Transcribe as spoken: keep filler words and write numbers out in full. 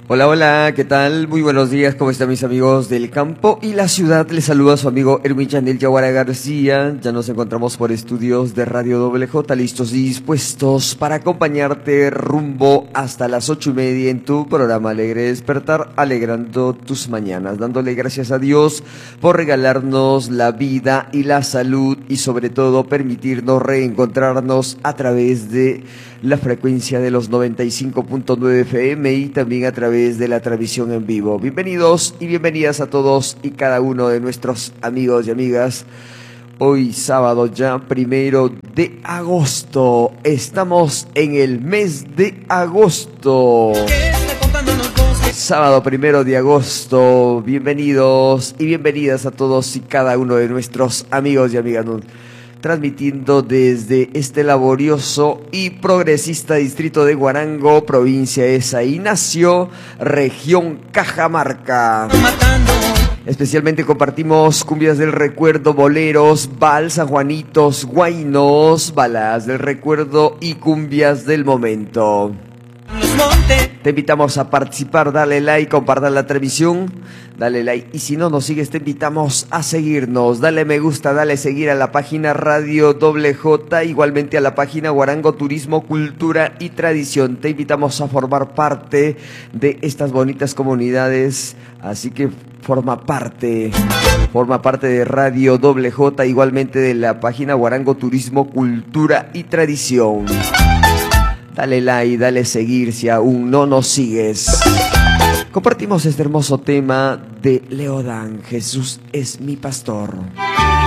Hola, hola, ¿qué tal? Muy buenos días, ¿cómo están mis amigos del campo y la ciudad? Les saluda su amigo Erwin Chanel Yaguara García. Ya nos encontramos por estudios de Radio Doble J, listos y dispuestos para acompañarte rumbo hasta las ocho y media en tu programa Alegre Despertar, alegrando tus mañanas, dándole gracias a Dios por regalarnos la vida y la salud y sobre todo permitirnos reencontrarnos a través de la frecuencia de los noventa y cinco punto nueve F M y también a través de la transmisión en vivo. Bienvenidos y bienvenidas a todos y cada uno de nuestros amigos y amigas. Hoy sábado ya primero de agosto. Estamos en el mes de agosto. Sábado primero de agosto. Bienvenidos y bienvenidas a todos y cada uno de nuestros amigos y amigas. Transmitiendo desde este laborioso y progresista distrito de Huarango, provincia de Sainacio, región Cajamarca. Especialmente compartimos cumbias del recuerdo, boleros, vals, sanjuanitos, guainos, balas del recuerdo y cumbias del momento. Te invitamos a participar, dale like, compartan la transmisión, dale like y si no nos sigues te invitamos a seguirnos, dale me gusta, dale seguir a la página Radio Doble J, igualmente a la página Huarango Turismo, Cultura y Tradición. Te invitamos a formar parte de estas bonitas comunidades, así que forma parte, forma parte de Radio Doble J, igualmente de la página Huarango Turismo, Cultura y Tradición. Dale like, dale seguir si aún no nos sigues. Compartimos este hermoso tema de Leodán, Jesús es mi pastor.